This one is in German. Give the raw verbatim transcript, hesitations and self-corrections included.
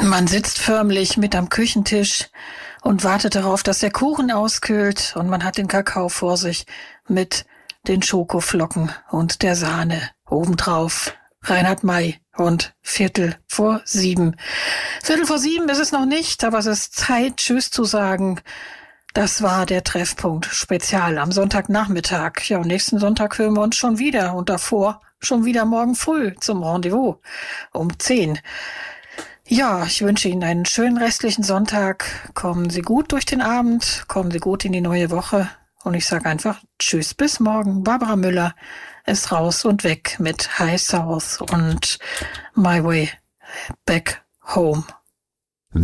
Man sitzt förmlich mit am Küchentisch und wartet darauf, dass der Kuchen auskühlt, und man hat den Kakao vor sich mit den Schokoflocken und der Sahne obendrauf. Reinhard May und Viertel vor sieben. Viertel vor sieben ist es noch nicht, aber es ist Zeit, Tschüss zu sagen. Das war der Treffpunkt Spezial am Sonntagnachmittag. Ja, und nächsten Sonntag hören wir uns schon wieder und davor schon wieder morgen früh zum Rendezvous um zehn. Ja, ich wünsche Ihnen einen schönen restlichen Sonntag. Kommen Sie gut durch den Abend, kommen Sie gut in die neue Woche. Und ich sage einfach Tschüss, bis morgen. Barbara Müller ist raus und weg mit High South und My Way Back Home.